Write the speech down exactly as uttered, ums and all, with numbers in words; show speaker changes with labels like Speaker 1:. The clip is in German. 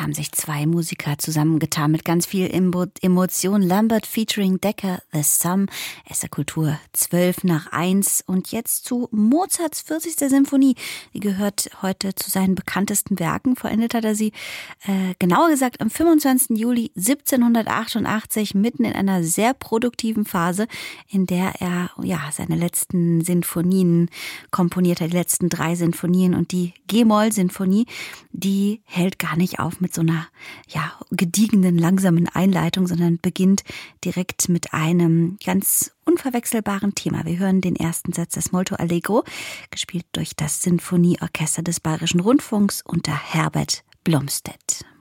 Speaker 1: haben sich zwei Musiker zusammengetan mit ganz viel Emotion. Lambert featuring Decker, The Sum, S R Kultur zwölf nach eins. Und jetzt zu Mozarts vierzigster Symphonie. Die gehört heute zu seinen bekanntesten Werken. Vollendet hat er sie, äh, genauer gesagt, am fünfundzwanzigsten Juli siebzehnhundertachtundachtzig, mitten in einer sehr produktiven Phase, in der er ja seine letzten Sinfonien komponiert hat, die letzten drei Sinfonien. Und die G-Moll-Sinfonie, die hält gar nicht auf mit so einer ja, gediegenen, langsamen Einleitung, sondern beginnt direkt mit einem ganz unverwechselbaren Thema. Wir hören den ersten Satz des Molto Allegro, gespielt durch das Sinfonieorchester des Bayerischen Rundfunks unter Herbert Blomstedt.